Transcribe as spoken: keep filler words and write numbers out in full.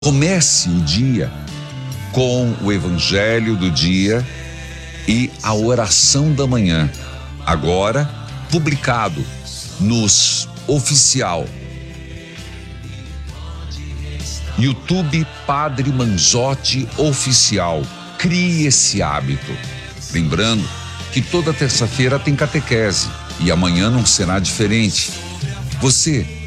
Comece o dia com o Evangelho do dia e a oração da manhã, agora publicado nos oficial YouTube Padre Manzotti Oficial. Crie esse hábito. Lembrando que toda terça-feira tem catequese e amanhã não será diferente. Você